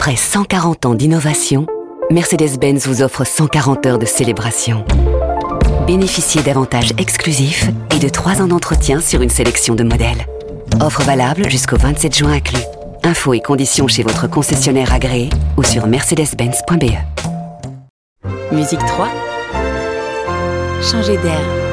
Après 140 ans d'innovation, Mercedes-Benz vous offre 140 heures de célébration. Bénéficiez d'avantages exclusifs et de 3 ans d'entretien sur une sélection de modèles. Offre valable jusqu'au 27 juin inclus. Infos et conditions chez votre concessionnaire agréé ou sur mercedes-benz.be. Musique 3. Changer d'air.